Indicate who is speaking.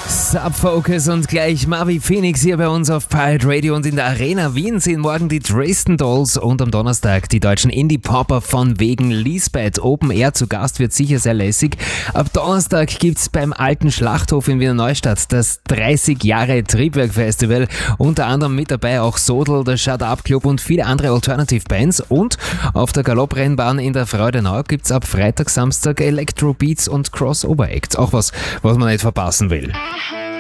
Speaker 1: Subfocus und gleich Marvi Phoenix hier bei uns auf Pirate Radio, und in der Arena Wien sind morgen die Dresden Dolls und am Donnerstag die deutschen Indie-Popper von wegen Lisbeth. Open Air zu Gast, wird sicher sehr lässig. Ab Donnerstag gibt's beim Alten Schlachthof in Wiener Neustadt das 30 Jahre Triebwerk Festival. Unter anderem mit dabei auch Sodel, der Shut Up Club und viele andere Alternative Bands. Und auf der Galopprennbahn in der Freudenau gibt's ab Freitag, Samstag Electro Beats und Crossover Acts. Auch was man nicht verpassen will.